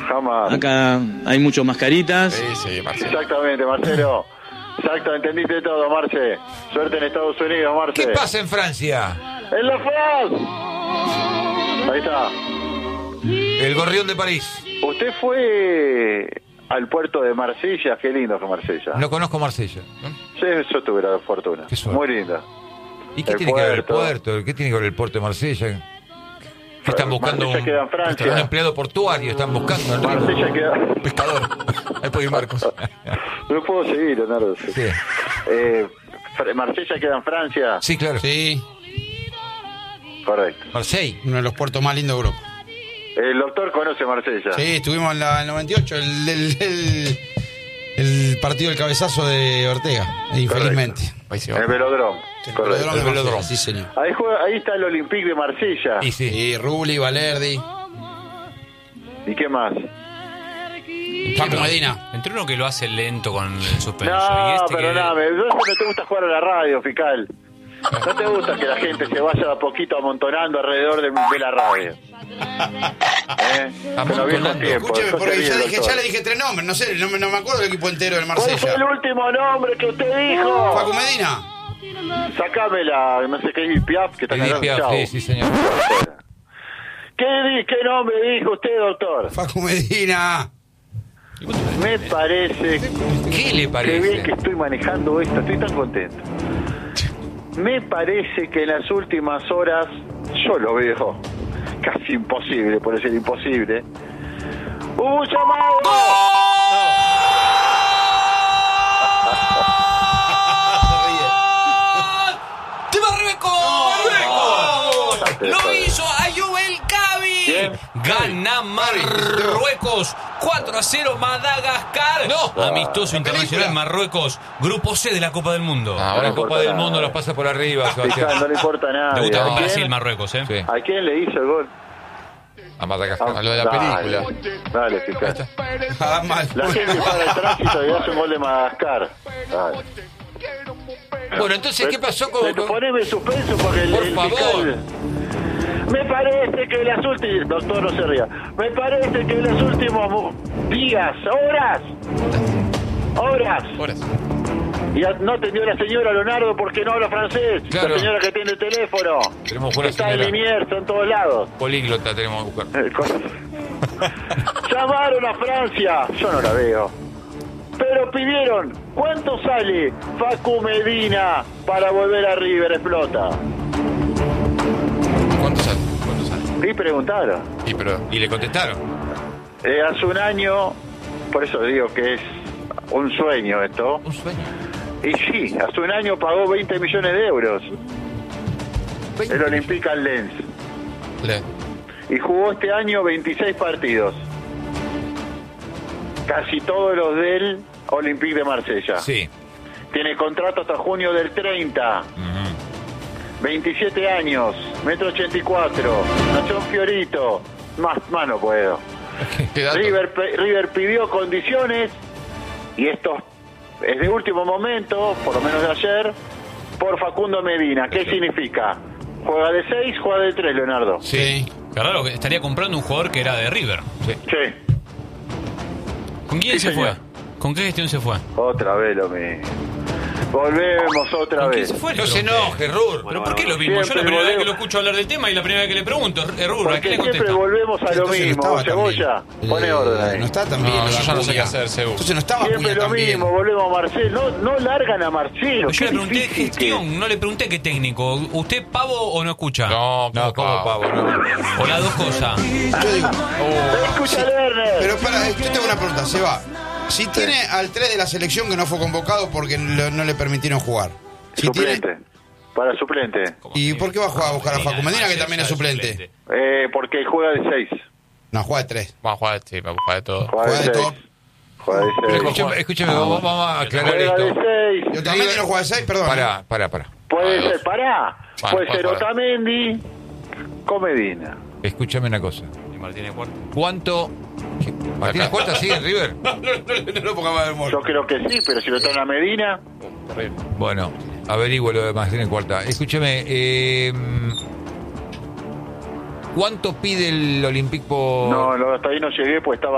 Jamás. Acá hay muchos mascaritas. Sí, Marcelo. Exactamente, Marcelo. Exacto, entendiste todo, Marce. Suerte en Estados Unidos, Marce. ¿Qué pasa en Francia? ¡En La France! Ahí está. El gorrión de París. Usted fue al puerto de Marsella. Qué lindo que Marsella. No conozco Marsella. ¿No? Sí, yo tuve la fortuna. Qué suerte. Muy linda. ¿Y qué El tiene que ver el puerto. puerto? ¿Qué tiene que ver el puerto de Marsella? ¿Qué están buscando? Marsella queda en Francia. Un empleado portuario están buscando. Marsella queda... Pescador. Ahí puede ir Marcos. No puedo seguir, Leonardo. Sí. Marsella queda en Francia. Sí, claro. Sí, Correcto. Marseille. uno de los puertos más lindos de Europa. El doctor conoce Marsella. Sí, estuvimos en la 98, el partido del cabezazo de Ortega, infelizmente. Ahí se En va. el Velodrome. Correcto. El El Velodrome. Sí, señor. Ahí está el Olympique de Marsella. Y sí. Y Rulli, Valerdi, ¿Y qué más? Paco Medina. Entre uno que lo hace lento con el suspenso No, y este perdóname. No te gusta jugar a la radio, Fiscal. No te gusta que la gente se vaya de a poquito amontonando alrededor de la radio. En los viejos tiempos. Escúcheme, porque Eso sería, ya doctor. le dije 3 nombres, no sé, no me acuerdo del equipo entero del ¿Cuál fue Marsella. el último nombre que usted dijo? Paco Medina. Sacame la, no sé qué, Edith Piaf, que está Edith cantando. Piaf, Chau. sí, señor. ¿Qué nombre dijo usted, doctor? Paco Medina. Me parece ¿Qué le que parece? bien que estoy manejando esto, estoy tan contento. Me parece que en las últimas horas, yo lo veo casi imposible, por decir imposible. ¡Hubo un llamado! ¡De Marruecos! ¡Lo hizo Ayub El Kabi! ¿Quién? Gana Marruecos 4-0 Madagascar. No. Amistoso La internacional película. Marruecos, grupo C de la Copa del Mundo. Ahora la Copa importa del nada. Mundo los pasa por arriba, Fiscal, Sebastián. no le importa a nadie. Debuta con ¿A quién? Brasil Marruecos, ¿eh? Sí, ¿A quién le hizo el gol? a Madagascar. A lo de la Dale, película. Dale, Fiscal. Ah, mal. La gente para el tránsito y hace un gol de Madagascar. Dale. Bueno, entonces, ¿qué pasó con...? Poneme suspenso porque Por el favor. fiscal... Me parece que las últimas... Doctor, no se ría. Me parece que en los últimos días, horas, y no atendió la señora Leonardo porque no habla francés. Claro. La señora que tiene el teléfono. Tenemos una Está en señora. Liniers, en todos lados. Políglota tenemos que buscar. Llamaron a Francia. Yo no la veo. Pero pidieron, ¿cuánto sale Facu Medina para volver a River? Explota. ¿Cuánto sale? ¿Cuánto sale? Y preguntaron. Y pero Y le contestaron. Hace un año, por eso digo que es un sueño esto. Un sueño. Y sí, hace un año pagó 20 millones de euros el Olympique al Lens. Y jugó este año 26 partidos. Casi todos los del Olympique de Marsella. Sí. Tiene contrato hasta junio del 30. 27 años, 1,84 m. Nació en Fiorito. Más no puedo. ¿Qué dato? River pidió condiciones y esto es de último momento, por lo menos de ayer, por Facundo Medina. ¿Qué significa? ¿Juega de 6, juega de 3, Leonardo? Sí. Qué raro que estaría comprando un jugador que era de River. Sí. ¿Con quién Sí, se señor. fue? ¿Con qué gestión se fue? Otra vez lo mismo. Volvemos otra ¿Con quién vez. se fue? No se enoje, Rur. ¿Pero por qué lo mismo? Yo la Siempre primera vez que volvemos. lo escucho hablar del tema y la primera vez que le pregunto, Rur, ¿a qué Porque le siempre contesta? volvemos a lo Entonces no mismo. estaba tan Cebolla, bien. pone orden ahí. No está tan bien. No, lo de yo ya no sé Acuña. qué hacer, Sebu. Entonces no estaba Siempre Acuña lo tan bien. mismo, volvemos a Marcelo. No largan a Marcelo. Yo le Qué pregunté difícil que gestión, no le pregunté qué técnico. ¿Usted pavo o no escucha? No, No, ¿cómo pavo? No. O las dos cosas. Yo digo, es. Escucha, Lerner. pero para, yo tengo una pregunta, Seba. Si tiene al 3 de la selección que no fue convocado porque no le permitieron jugar. Si Suplente. tiene, Para suplente. ¿y por qué va a jugar a buscar a Facu Medina, que también es suplente? Porque juega de 6. No, juega de 3. Vamos a jugar, sí, vamos a jugar de todo. Juega Juega de de 6. top. Juega de Pero 6. escúcheme, vamos a aclarar Juega de esto. 6. ¿Y Otamendi no juega de 6? Perdón. Pará. Puede Dios. ser, pará. Bueno, Puede ser para. Otamendi con Medina. Escúchame una cosa. ¿Y Martínez Cuarto? ¿Cuánto? ¿Martínez Cuarta sigue en River? No lo pongamos de humor. Yo creo que sí, pero si lo traen a Medina. Bueno, averigüe lo de Martínez Cuarta. Escúcheme, ¿cuánto pide el Olympique por...? No, hasta ahí no llegué, pues estaba